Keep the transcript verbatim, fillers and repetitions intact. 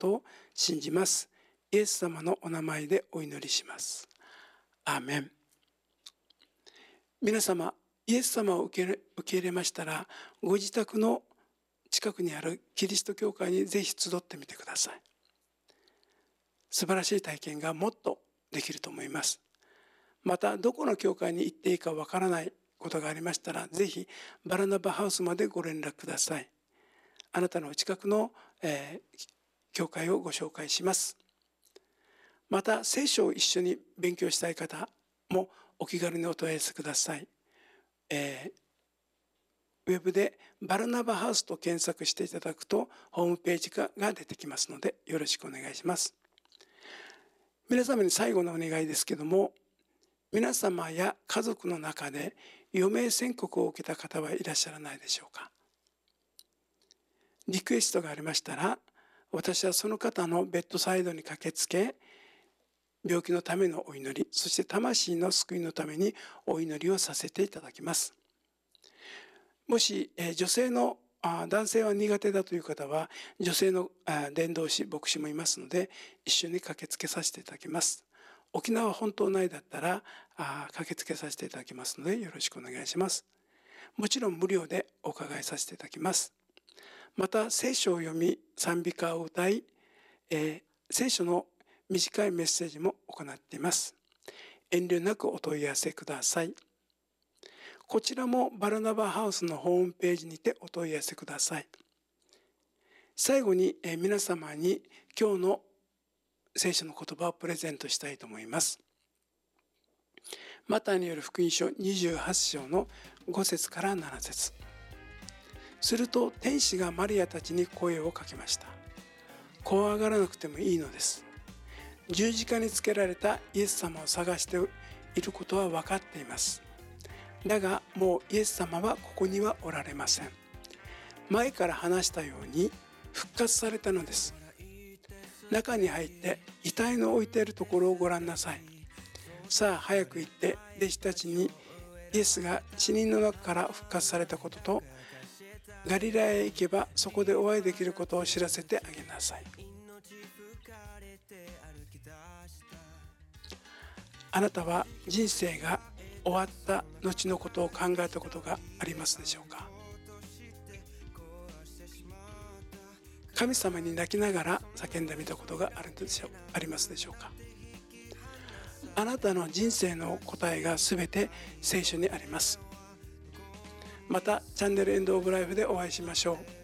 ことを信じます。イエス様のお名前でお祈りします。アーメン。皆様、イエス様を受け受け入れましたら、ご自宅の近くにあるキリスト教会にぜひ集ってみてください。素晴らしい体験がもっとできると思います。また、どこの教会に行っていいかわからないことがありましたら、ぜひバラナバハウスまでご連絡ください。あなたのお近くの、えー、教会をご紹介します。また、聖書を一緒に勉強したい方もお気軽にお問い合わせください。えー、ウェブでバルナバハウスと検索していただくとホームページが出てきますので、よろしくお願いします。皆様に最後のお願いですけども、皆様や家族の中で余命宣告を受けた方はいらっしゃらないでしょうか。リクエストがありましたら、私はその方のベッドサイドに駆けつけ、病気のためのお祈り、そして魂の救いのためにお祈りをさせていただきます。もし、えー、女性のあ男性は苦手だという方は、女性のあ伝道師、牧師もいますので、一緒に駆けつけさせていただきます。沖縄本島内だったらあ駆けつけさせていただきますので、よろしくお願いします。もちろん無料でお伺いさせていただきます。また、聖書を読み、賛美歌を歌い、えー、聖書の短いメッセージも行っています。遠慮なくお問い合わせください。こちらもバルナバハウスのホームページにてお問い合わせください。最後にえ皆様に今日の聖書の言葉をプレゼントしたいと思います。マタイによる福音書にじゅうはち章のご節からなな節。すると天使がマリアたちに声をかけました。怖がらなくてもいいのです。十字架につけられたイエス様を探していることは分かっています。だがもうイエス様はここにはおられません。前から話したように復活されたのです。中に入って遺体の置いているところをご覧なさい。さあ早く行って弟子たちにイエスが死人の中から復活されたことと、ガリラヤへ行けばそこでお会いできることを知らせてあげなさい。あなたは人生が終わった後のことを考えたことがありますでしょうか。神様に泣きながら叫んでみたことがあるでしょう、ありますでしょうか。あなたの人生の答えがすべて聖書にあります。またチャンネルエンドオブライフでお会いしましょう。